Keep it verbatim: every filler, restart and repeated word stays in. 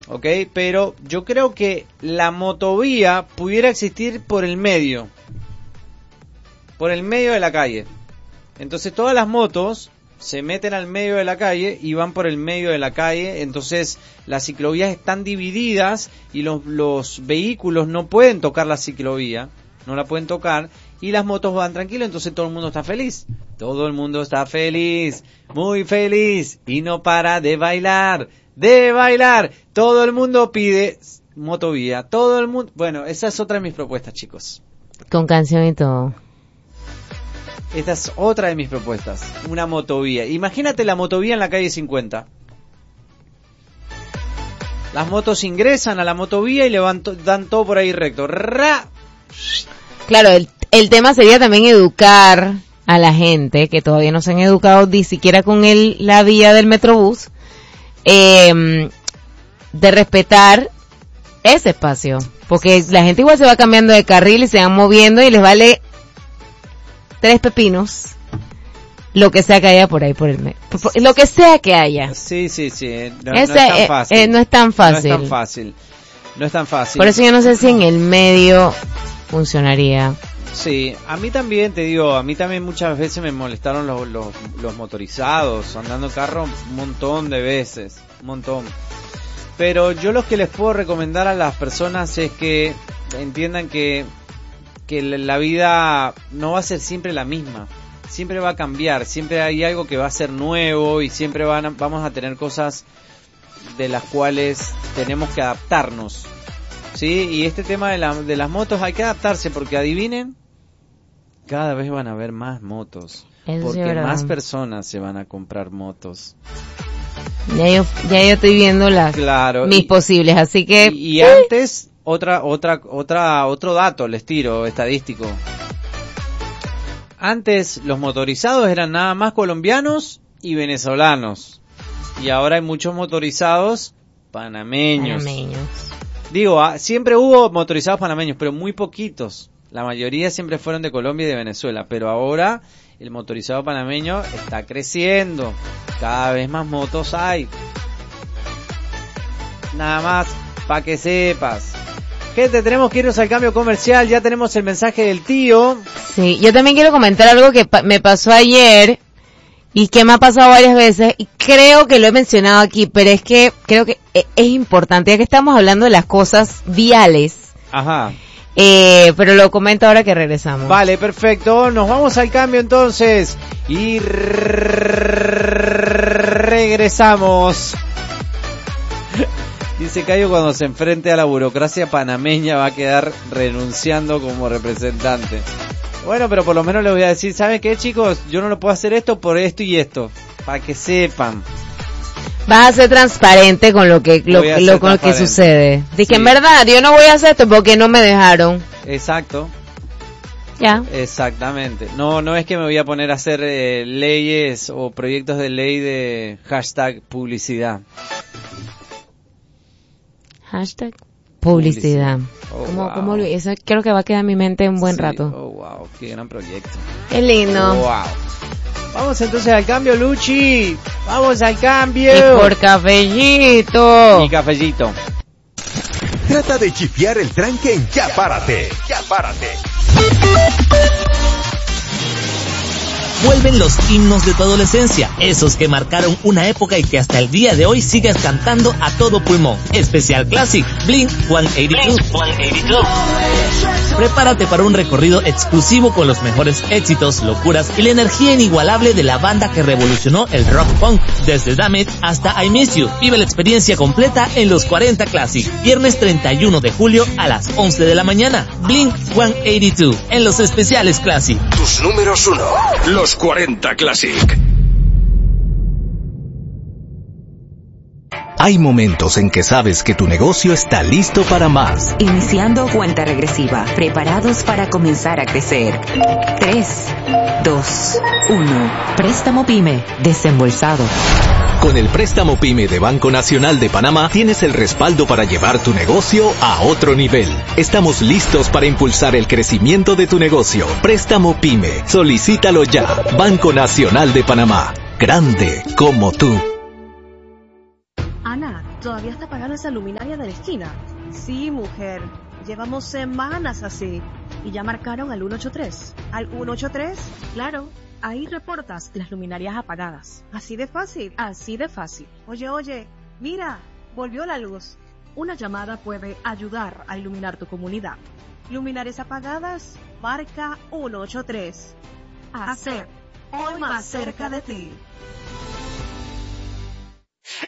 ¿ok? Pero yo creo que la motovía pudiera existir por el medio, por el medio de la calle. Entonces todas las motos se meten al medio de la calle y van por el medio de la calle, entonces las ciclovías están divididas y los, los vehículos no pueden tocar la ciclovía, no la pueden tocar, y las motos van tranquilos, entonces todo el mundo está feliz. Todo el mundo está feliz, muy feliz, y no para de bailar, de bailar. Todo el mundo pide motovía, todo el mundo... Bueno, esa es otra de mis propuestas, chicos. Con canción y todo. Esta es otra de mis propuestas, una motovía. Imagínate la motovía en la calle cincuenta. Las motos ingresan a la motovía y le van to- dan todo por ahí recto. ¡Ra! Claro, el, el tema sería también educar a la gente que todavía no se han educado ni siquiera con el, la vía del Metrobús, eh, de respetar ese espacio, porque la gente igual se va cambiando de carril y se van moviendo y les vale tres pepinos lo que sea que haya por ahí por el medio, lo que sea que haya. Sí, sí, sí, no, Ese, no es tan fácil. Eh, eh, no es tan fácil. No es tan fácil. No es tan fácil. Por eso yo no sé si en el medio funcionaría. Sí, a mí también, te digo, a mí también muchas veces me molestaron los, los, los motorizados, andando en carro un montón de veces, un montón. Pero yo lo que les puedo recomendar a las personas es que entiendan que, que la vida no va a ser siempre la misma, siempre va a cambiar, siempre hay algo que va a ser nuevo y siempre van a, vamos a tener cosas de las cuales tenemos que adaptarnos. Sí, y este tema de, la, de las motos hay que adaptarse porque adivinen, cada vez van a haber más motos, Eso porque sí, más personas se van a comprar motos. Ya yo, ya yo estoy viendo las Claro, mis y, posibles, así que y, y antes otra otra otra otro dato les tiro estadístico. Antes los motorizados eran nada más colombianos y venezolanos, y ahora hay muchos motorizados panameños. panameños. Digo, ah, siempre hubo motorizados panameños, pero muy poquitos. La mayoría siempre fueron de Colombia y de Venezuela, pero ahora el motorizado panameño está creciendo. Cada vez más motos hay. Nada más, para que sepas. Gente, tenemos que irnos al cambio comercial, ya tenemos el mensaje del tío. Sí, yo también quiero comentar algo que pa- me pasó ayer y que me ha pasado varias veces y creo que lo he mencionado aquí, pero es que creo que e- es importante, ya que estamos hablando de las cosas viales. Ajá. Eh, pero lo comento ahora que regresamos. Vale, perfecto. Nos vamos al cambio entonces. Y regresamos. Dice Cayo, cuando se enfrente a la burocracia panameña va a quedar renunciando como representante. Bueno, pero por lo menos les voy a decir, ¿saben qué, chicos? Yo no lo puedo hacer esto por esto y esto. Para que sepan. Vas a ser transparente con lo que lo, Voy a ser lo, con lo que transparente. sucede. Dije, Sí. en verdad, yo no voy a hacer esto porque no me dejaron. Exacto. Ya. Exactamente. No, no es que me voy a poner a hacer eh, leyes o proyectos de ley de hashtag publicidad. Hashtag publicidad. Oh, ¿Cómo, wow. cómo lo- eso creo que va a quedar en mi mente un buen Sí. rato. Oh, wow, qué gran proyecto. Qué lindo. Wow. Vamos entonces al cambio, Luchi. Vamos al cambio. Y por cafecito. Y cafecito. Trata de chifiar el tranque en Ya Párate. Ya Párate. Vuelven los himnos de tu adolescencia, esos que marcaron una época y que hasta el día de hoy sigues cantando a todo pulmón. Especial Classic, Blink ciento ochenta y dos. Prepárate para un recorrido exclusivo con los mejores éxitos, locuras y la energía inigualable de la banda que revolucionó el rock punk, desde Damn It hasta I Miss You. Vive la experiencia completa en los cuarenta Classic, viernes treinta y uno de julio a las once de la mañana. Blink ciento ochenta y dos en los especiales Classic. Tus números uno. Los cuarenta Classic. Hay momentos en que sabes que tu negocio está listo para más. Iniciando cuenta regresiva, preparados para comenzar a crecer. tres, dos, uno. Préstamo PYME, desembolsado. Con el préstamo PYME de Banco Nacional de Panamá tienes el respaldo para llevar tu negocio a otro nivel. Estamos listos para impulsar el crecimiento de tu negocio. Préstamo PYME. Solicítalo ya. Banco Nacional de Panamá. Grande como tú. Ana, ¿Todavía está apagada esa luminaria de la esquina? Sí, mujer. Llevamos semanas así. ¿Y ya marcaron al ciento ochenta y tres? ¿Al ciento ochenta y tres? Claro. Ahí reportas las luminarias apagadas. ¿Así de fácil? Así de fácil. Oye, oye, mira, volvió la luz. Una llamada puede ayudar a iluminar tu comunidad. Luminarias apagadas, marca ciento ochenta y tres. Hacer hoy más cerca de ti.